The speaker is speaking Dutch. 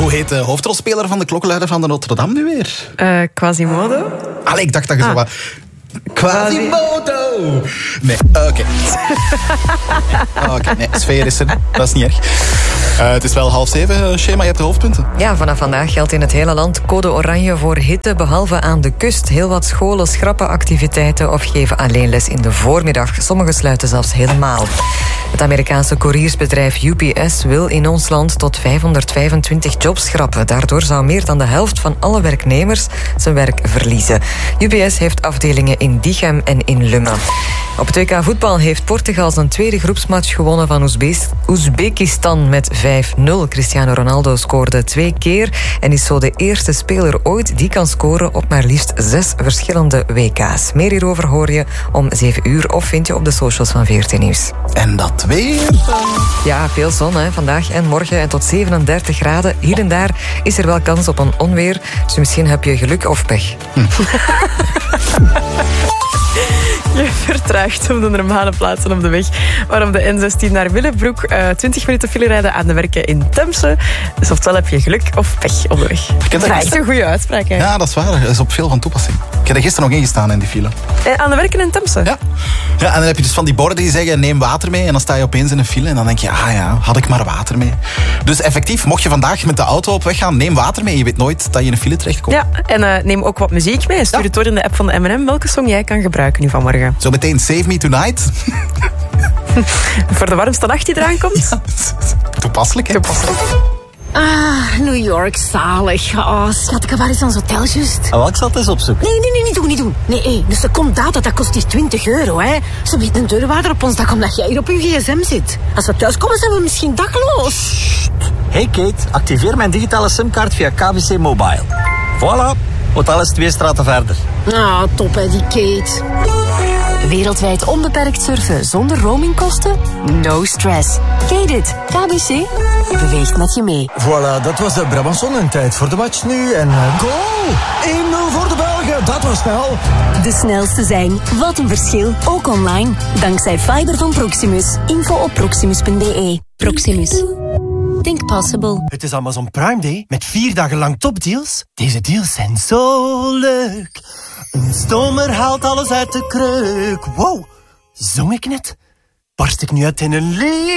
Hoe heet de hoofdrolspeler van de klokkenluider van de Notre Dame nu weer? Quasimodo? Allee, ik dacht dat je zo wat... Quasimodo! Nee, oké. Nee, sfeer is er. Dat is niet erg. Het is wel 6:30, Shema, je hebt de hoofdpunten. Ja, vanaf vandaag geldt in het hele land code oranje voor hitte, behalve aan de kust. Heel wat scholen schrappen activiteiten of geven alleen les in de voormiddag. Sommigen sluiten zelfs helemaal. Het Amerikaanse couriersbedrijf UPS wil in ons land tot 525 jobs schrappen. Daardoor zou meer dan de helft van alle werknemers zijn werk verliezen. UPS heeft afdelingen in Diegem en in Lummen. Op het WK voetbal heeft Portugal zijn tweede groepsmatch gewonnen van Oezbekistan met 5-0. Cristiano Ronaldo scoorde 2 keer en is zo de eerste speler ooit die kan scoren op maar liefst 6 verschillende WK's. Meer hierover hoor je om 7 uur of vind je op de socials van VRT Nieuws. En dat weer? Ja, veel zon vandaag en morgen en tot 37 graden. Hier en daar is er wel kans op een onweer, dus misschien heb je geluk of pech. Je vertraagt op de normale plaatsen op de weg. Maar op de N16 naar Willebroek 20 minuten file rijden aan de werken in Temse. Dus oftewel heb je geluk of pech op de weg. Dat is echt een goede uitspraak. Hè? Ja, dat is waar. Dat is op veel van toepassing. Ik heb er gisteren nog ingestaan in die file. Aan de werken in Temse? Ja. Ja, en dan heb je dus van die borden die zeggen neem water mee. En dan sta je opeens in een file en dan denk je, had ik maar water mee. Dus effectief, mocht je vandaag met de auto op weg gaan, neem water mee. Je weet nooit dat je in een file terechtkomt. Ja, en neem ook wat muziek mee. Stuur het door in de app van de M&M welke song jij kan gebruiken nu vanmorgen. Zo meteen Save Me Tonight. Voor de warmste nacht die eraan komt. Ja, toepasselijk, hè? New York, zalig. Oh, schat, waar is ons hotel juist? Ik zal het eens opzoeken. Nee, niet doen. Nee, dus de secondaat, dat kost hier €20, hè. Ze biedt een deurwaarder op ons dak omdat jij hier op je gsm zit. Als we thuiskomen, zijn we misschien dakloos. Hey Kate, activeer mijn digitale simkaart via KBC Mobile. Voilà, hotel is 2 straten verder. Top hè, die Kate. Wereldwijd onbeperkt surfen zonder roamingkosten? No stress. Kate it. KBC beweegt met je mee. Voilà, dat was de Brabançon en tijd voor de match nu. En goal! 1-0 voor de Belgen, dat was snel. De snelste zijn. Wat een verschil. Ook online. Dankzij fiber van Proximus. Info op proximus.be. Proximus. Think possible. Het is Amazon Prime Day met 4 dagen lang topdeals. Deze deals zijn zo leuk. Een stomer haalt alles uit de kreuk. Wow, zong ik net? Barst ik nu uit in een lied?